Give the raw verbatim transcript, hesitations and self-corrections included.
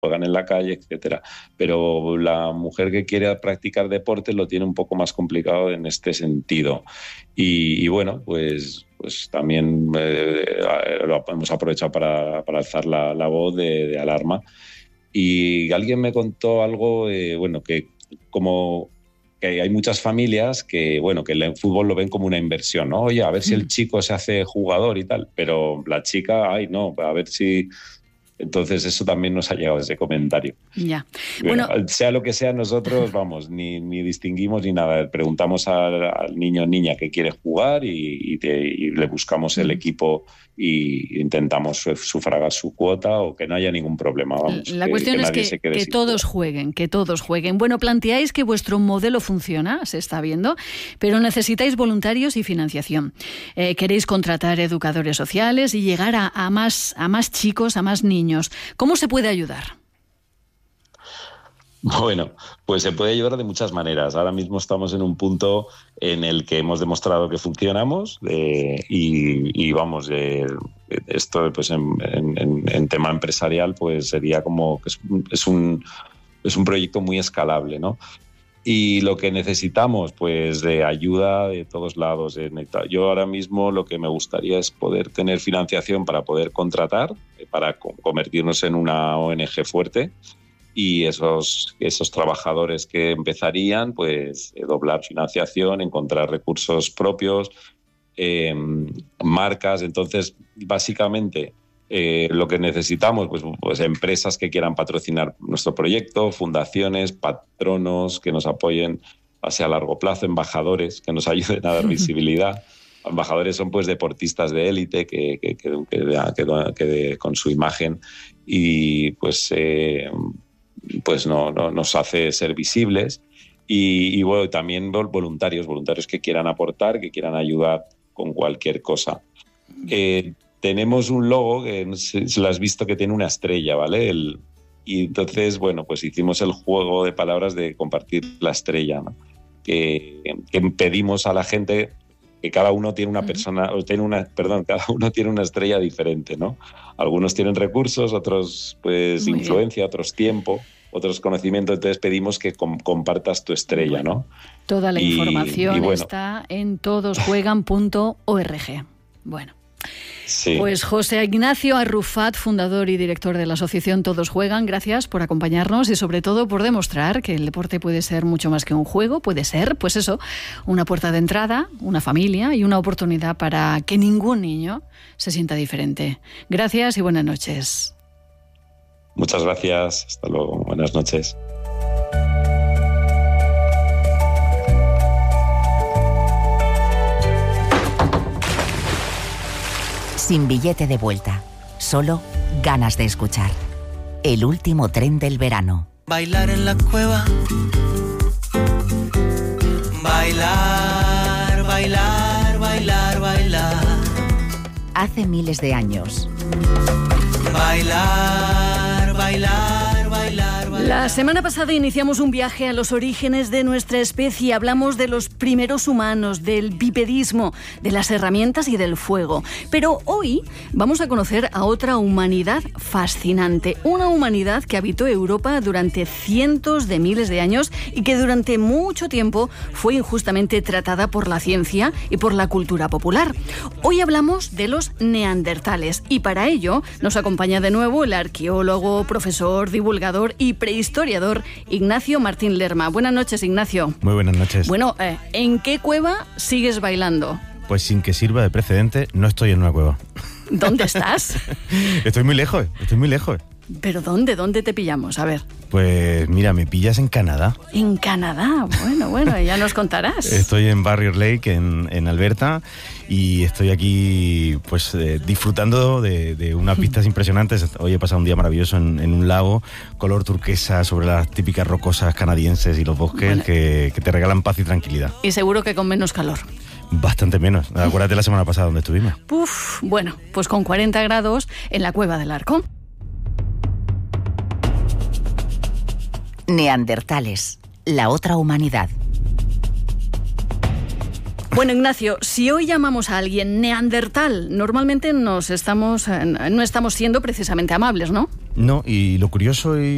juegan en la calle, etcétera. Pero la mujer que quiere practicar deporte lo tiene un poco más complicado en este sentido. Y, y bueno, pues, pues también eh, lo hemos aprovechado para, para alzar la, la voz de, de alarma. Y alguien me contó algo, eh, bueno, que como... que hay muchas familias que, bueno, que el fútbol lo ven como una inversión, ¿no? Oye, a ver si el chico se hace jugador y tal, pero la chica, ay, no, a ver si... Entonces eso también nos ha llegado ese comentario. Ya. Bueno, Bueno, sea lo que sea, nosotros, vamos, ni, ni distinguimos ni nada. Preguntamos al, al niño o niña que quiere jugar y, y, te, y le buscamos el equipo y intentamos sufragar su cuota o que no haya ningún problema. Vamos, la que, cuestión que es que, que todos jueguen, que todos jueguen. Bueno, planteáis que vuestro modelo funciona, se está viendo, pero necesitáis voluntarios y financiación. Eh, queréis contratar educadores sociales y llegar a, a, más, a más chicos, a más niños. ¿Cómo se puede ayudar? Bueno, pues se puede ayudar de muchas maneras. Ahora mismo estamos en un punto en el que hemos demostrado que funcionamos eh, y, y vamos, eh, esto pues en, en, en tema empresarial pues sería como que es, es, un, es un proyecto muy escalable, ¿no? Y lo que necesitamos, pues de ayuda de todos lados. Yo ahora mismo lo que me gustaría es poder tener financiación para poder contratar, para convertirnos en una O N G fuerte y esos, esos trabajadores que empezarían, pues doblar financiación, encontrar recursos propios, eh, marcas. Entonces, básicamente... Eh, lo que necesitamos, pues, pues empresas que quieran patrocinar nuestro proyecto, fundaciones, patronos que nos apoyen hacia largo plazo, embajadores que nos ayuden a dar visibilidad. Embajadores son pues deportistas de élite que, que, que, que, que, que de, con su imagen y pues, eh, pues no, no, nos hace ser visibles. Y, y bueno, también voluntarios, voluntarios que quieran aportar, que quieran ayudar con cualquier cosa. Eh, Tenemos un logo que no sé si lo has visto que tiene una estrella, ¿vale? El, y entonces, bueno, pues hicimos el juego de palabras de compartir la estrella, ¿no? Que, que pedimos a la gente que cada uno tiene una persona, o tiene una, perdón, cada uno tiene una estrella diferente, ¿no? Algunos tienen recursos, otros pues Muy influencia, bien. Otros tiempo, otros conocimientos. Entonces pedimos que com- compartas tu estrella, bueno, ¿no? Toda la y, información y bueno, está en todos juegan punto org. Bueno. Sí. Pues José Ignacio Arrufat, fundador y director de la asociación Todos Juegan, gracias por acompañarnos y sobre todo por demostrar que el deporte puede ser mucho más que un juego, puede ser, pues eso, una puerta de entrada, una familia y una oportunidad para que ningún niño se sienta diferente. Gracias y buenas noches. Muchas gracias, hasta luego, buenas noches. Sin billete de vuelta, solo ganas de escuchar. El último tren del verano. Bailar en la cueva. Bailar, bailar, bailar, bailar. Hace miles de años. Bailar, bailar, bailar, bailar. La semana pasada iniciamos un viaje a los orígenes de nuestra especie. Hablamos de los primeros humanos, del bipedismo, de las herramientas y del fuego. Pero hoy vamos a conocer a otra humanidad fascinante. Una humanidad que habitó Europa durante cientos de miles de años y que durante mucho tiempo fue injustamente tratada por la ciencia y por la cultura popular. Hoy hablamos de los neandertales y para ello nos acompaña de nuevo el arqueólogo, profesor, divulgador y prehistoriador Ignacio Martín Lerma. Buenas noches, Ignacio. Muy buenas noches. Bueno, eh, ¿en qué cueva sigues bailando? Pues sin que sirva de precedente, no estoy en una cueva. ¿Dónde estás? Estoy muy lejos, estoy muy lejos. ¿Pero dónde? ¿Dónde te pillamos? A ver. Pues mira, me pillas en Canadá. En Canadá, bueno, bueno, ya nos contarás. Estoy en Barrier Lake, en, en Alberta, y estoy aquí pues eh, disfrutando de, de unas vistas impresionantes. Hoy he pasado un día maravilloso en, en un lago, color turquesa sobre las típicas rocosas canadienses y los bosques, bueno, que, que te regalan paz y tranquilidad. Y seguro que con menos calor. Bastante menos. Acuérdate la semana pasada donde estuvimos. Uf, bueno, pues con cuarenta grados en la Cueva del Arco. Neandertales, la otra humanidad. Bueno, Ignacio, si hoy llamamos a alguien neandertal, normalmente nos estamos, no estamos siendo precisamente amables, ¿no? No, y lo curioso y